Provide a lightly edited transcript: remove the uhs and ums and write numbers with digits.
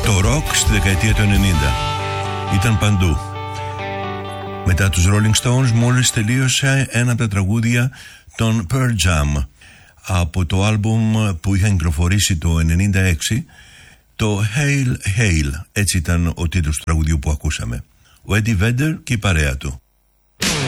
Το ροκ στη δεκαετία του 90 ήταν παντού. Μετά τους Rolling Stones μόλις τελείωσε ένα από τα τραγούδια των Pearl Jam από το άλμπουμ που είχαν κυκλοφορήσει το 96, το Hail Hail, έτσι ήταν ο τίτλος του τραγουδιού που ακούσαμε. Ο Eddie Vedder και η παρέα του.